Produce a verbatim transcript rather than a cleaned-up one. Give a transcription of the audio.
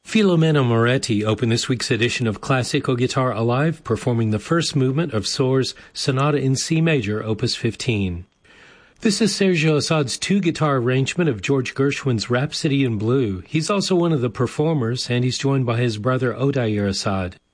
Filomeno Moretti opened this week's edition of Classical Guitar Alive, performing the first movement of Sohr's Sonata in C Major, Opus fifteen. This is Sergio Assad's two-guitar arrangement of George Gershwin's Rhapsody in Blue. He's also one of the performers, and he's joined by his brother Odair Assad.